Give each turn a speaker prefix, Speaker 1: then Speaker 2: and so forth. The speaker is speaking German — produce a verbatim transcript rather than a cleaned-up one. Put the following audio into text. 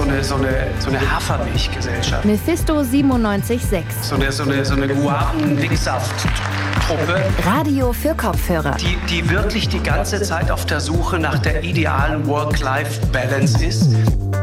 Speaker 1: so eine, so eine, so eine Hafermilchgesellschaft.
Speaker 2: Mephisto siebenundneunzig Komma sechs.
Speaker 1: So eine, so eine, so eine Guaven-Wicksaft-Truppe.
Speaker 2: Radio für Kopfhörer.
Speaker 1: Die, die wirklich die ganze Zeit auf der Suche nach der idealen Work-Life-Balance ist.